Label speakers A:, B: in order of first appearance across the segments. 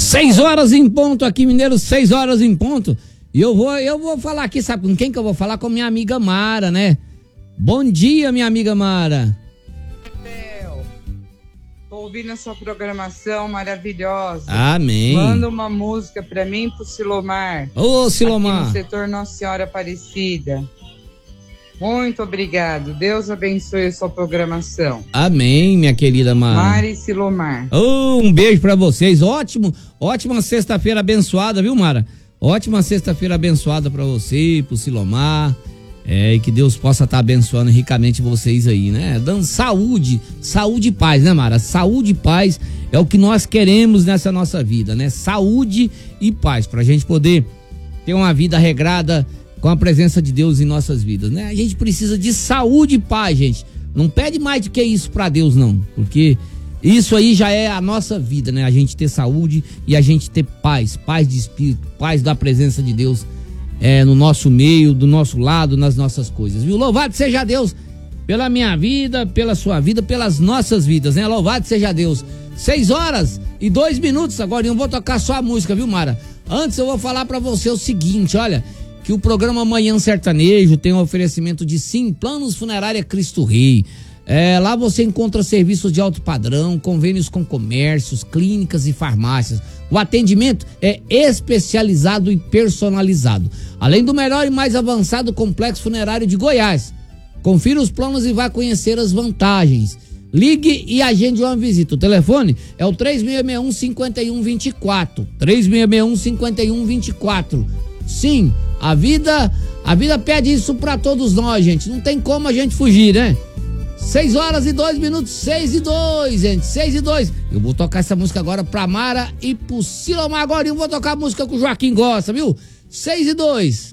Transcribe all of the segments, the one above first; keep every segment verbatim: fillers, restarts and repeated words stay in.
A: Seis horas em ponto aqui, Mineiro, seis horas em ponto. E eu vou, eu vou falar aqui, sabe com quem que eu vou falar? Com minha amiga Mara, né? Bom dia, minha amiga Mara.
B: Tô ouvindo a sua programação maravilhosa.
A: Amém.
B: Manda uma música pra mim e pro Silomar.
A: Ô, Silomar.
B: Aqui no setor Nossa Senhora Aparecida. Muito obrigado. Deus abençoe a sua programação.
A: Amém, minha querida Mara.
B: Mara e Silomar.
A: Oh, um beijo pra vocês. Ótimo, ótima sexta-feira abençoada, viu, Mara? Ótima sexta-feira abençoada pra você, pro Silomar. É, e que Deus possa estar abençoando ricamente vocês aí, né? Dando saúde, saúde e paz, né, Mara? Saúde e paz é o que nós queremos nessa nossa vida, né? Saúde e paz, pra gente poder ter uma vida regrada com a presença de Deus em nossas vidas, né? A gente precisa de saúde e paz, gente. Não pede mais do que isso pra Deus, não. Porque isso aí já é a nossa vida, né? A gente ter saúde e a gente ter paz, paz de espírito, paz da presença de Deus é, no nosso meio, do nosso lado, nas nossas coisas, viu? Louvado seja Deus pela minha vida, pela sua vida, pelas nossas vidas, né? Louvado seja Deus. Seis horas e dois minutos agora, eu vou tocar só a música, viu, Mara? Antes eu vou falar pra você o seguinte, olha, que o programa Manhã Sertanejo tem um oferecimento de Sim Planos Funerária Cristo Rei. É, lá você encontra serviços de alto padrão, convênios com comércios, clínicas e farmácias. O atendimento é especializado e personalizado. Além do melhor e mais avançado complexo funerário de Goiás. Confira os planos e vá conhecer as vantagens. Ligue e agende uma visita. O telefone é o três seis seis um, cinco um dois quatro. três seis seis um, cinco um dois quatro. Sim, a vida, a vida pede isso pra todos nós, gente. Não tem como a gente fugir, né? Seis horas e dois minutos, seis e dois, gente, seis e dois. Eu vou tocar essa música agora pra Mara e pro Silomar agora. Eu vou tocar a música que o Joaquim gosta, viu? Seis e dois.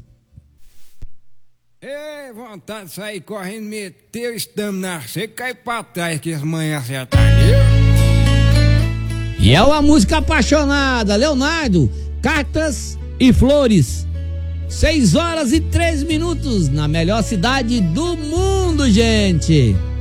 C: É, vontade de sair correndo, meter o estamina na seca e cair pra trás que as manhãs sertanejam.
A: E é uma música apaixonada, Leonardo, Cartas e Flores. Seis horas e três minutos, na melhor cidade do mundo, gente.